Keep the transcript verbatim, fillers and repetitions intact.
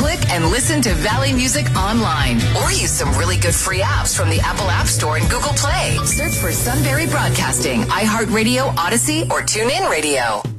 click and listen to Valley Music online. Or use some really good free apps from the Apple App Store and Google Play. Search for Sunbury Broadcasting, iHeartRadio, Odyssey, or TuneIn Radio.